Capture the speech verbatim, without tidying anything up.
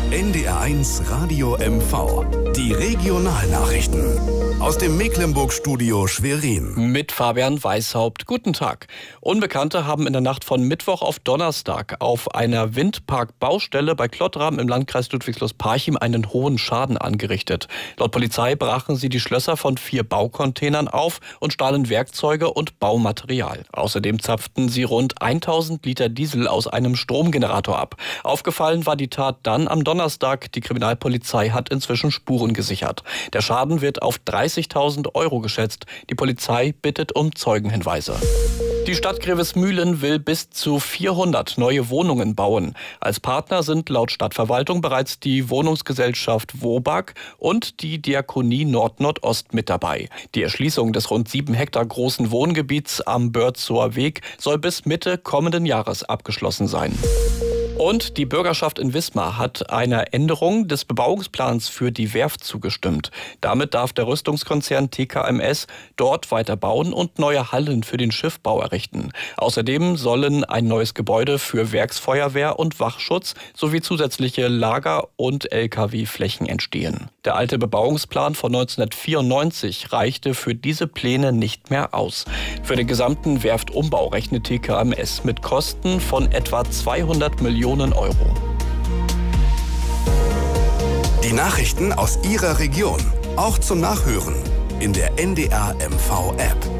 N D R eins Radio M V. Die Regionalnachrichten. Aus dem Mecklenburg-Studio Schwerin. Mit Fabian Weishaupt. Guten Tag. Unbekannte haben in der Nacht von Mittwoch auf Donnerstag auf einer Windpark-Baustelle bei Klottram im Landkreis Ludwigslust-Parchim einen hohen Schaden angerichtet. Laut Polizei brachen sie die Schlösser von vier Baucontainern auf und stahlen Werkzeuge und Baumaterial. Außerdem zapften sie rund tausend Liter Diesel aus einem Stromgenerator ab. Aufgefallen war die Tat dann am Donnerstag. Die Kriminalpolizei hat inzwischen Spuren gesichert. Der Schaden wird auf dreißigtausend Euro geschätzt. Die Polizei bittet um Zeugenhinweise. Die Stadt Grevesmühlen will bis zu vierhundert neue Wohnungen bauen. Als Partner sind laut Stadtverwaltung bereits die Wohnungsgesellschaft WOBAG und die Diakonie Nord-Nordost mit dabei. Die Erschließung des rund sieben Hektar großen Wohngebiets am Börzower Weg soll bis Mitte kommenden Jahres abgeschlossen sein. Und die Bürgerschaft in Wismar hat einer Änderung des Bebauungsplans für die Werft zugestimmt. Damit darf der Rüstungskonzern T K M S dort weiter bauen und neue Hallen für den Schiffbau errichten. Außerdem sollen ein neues Gebäude für Werksfeuerwehr und Wachschutz sowie zusätzliche Lager- und L K W-Flächen entstehen. Der alte Bebauungsplan von neunzehnhundertvierundneunzig reichte für diese Pläne nicht mehr aus. Für den gesamten Werftumbau rechnet T K M S mit Kosten von etwa zweihundert Millionen Euro. Die Nachrichten aus Ihrer Region, auch zum Nachhören in der N D R M V App.